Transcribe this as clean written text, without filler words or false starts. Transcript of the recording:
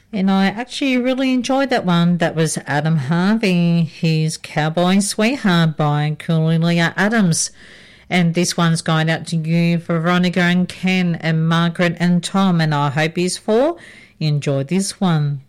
And I actually really enjoyed that one. That was Adam Harvey, his Cowboy Sweetheart by Cooley Adams. And this one's going out to you, Veronica and Ken and Margaret and Tom, and I hope he's full. Enjoy this one.